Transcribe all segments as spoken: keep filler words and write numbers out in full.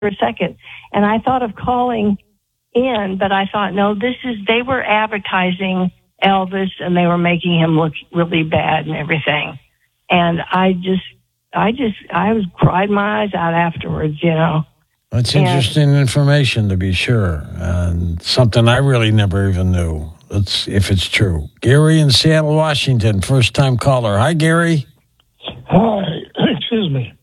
for a second. And I thought of calling in, but I thought, no, this is, they were advertising Elvis and they were making him look really bad and everything. And I just, I just, I was cried my eyes out afterwards, you know. That's and, interesting information, to be sure. And something I really never even knew. Let's, if it's true. Gary in Seattle, Washington, first time caller. Hi, Gary. Hi, excuse me.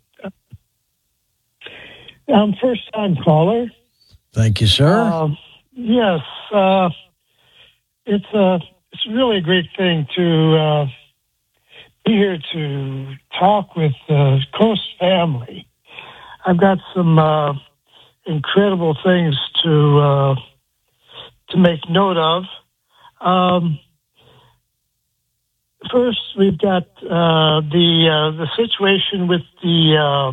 I'm first time caller. Thank you, sir. Uh, yes, uh, it's a it's really a great thing to uh, be here to talk with the Coast family. I've got some uh, incredible things to uh, to make note of. Um, first, we've got uh, the uh, the situation with the uh,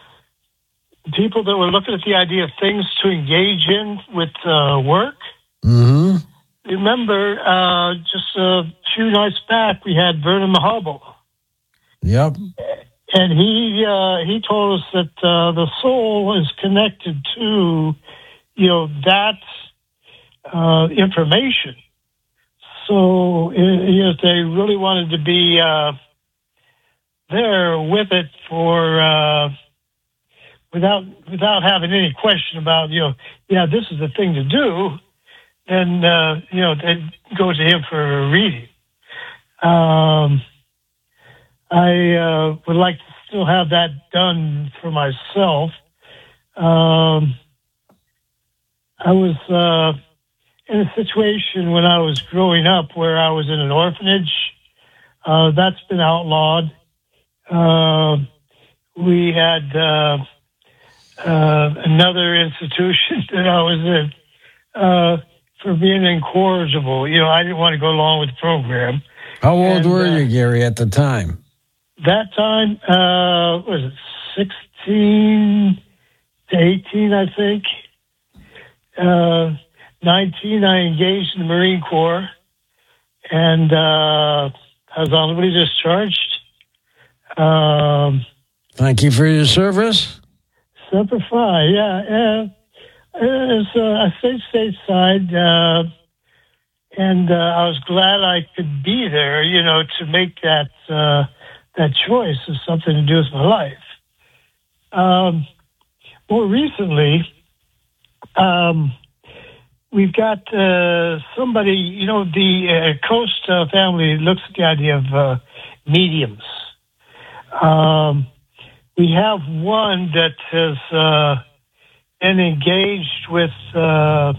people that were looking at the idea of things to engage in with uh, work. Mm-hmm. Remember, uh, just a few nights back, we had Vernon Mahubble. Yep. And he uh, he told us that uh, the soul is connected to, you know, that uh, information. So if they really wanted to be uh, there with it for uh, without without having any question about, you know, yeah, this is the thing to do, then uh, you know, they'd go to him for a reading. Um, I uh, would like to still have that done for myself. Um, I was uh, in a situation when I was growing up where I was in an orphanage. Uh, that's been outlawed. Uh, we had uh, uh, another institution that I was in uh, for being incorrigible. You know, I didn't want to go along with the program. How old and, were uh, you, Gary, at the time? That time, uh, what was it sixteen to eighteen, I think. Uh, nineteen, I engaged in the Marine Corps, and uh, I was honorably discharged. Um, Thank you for your service. Semper Fi, yeah. Uh, as, uh, I stayed stateside, uh, and uh, I was glad I could be there, you know, to make that uh, that choice of something to do with my life. Um, more recently, um, we've got uh, somebody, you know, the uh, Coast uh, family looks at the idea of uh, mediums. Um, we have one that has uh, been engaged with uh,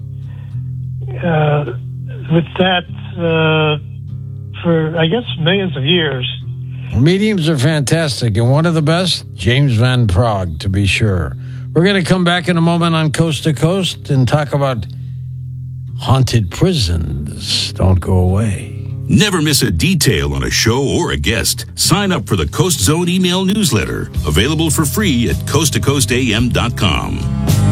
uh, with that uh, for, I guess, millions of years. Mediums are fantastic, and one of the best, James Van Prague, to be sure. We're going to come back in a moment on Coast to Coast and talk about haunted prisons. Don't go away. Never miss a detail on a show or a guest. Sign up for the Coast Zone email newsletter, available for free at coast to coast a m dot com.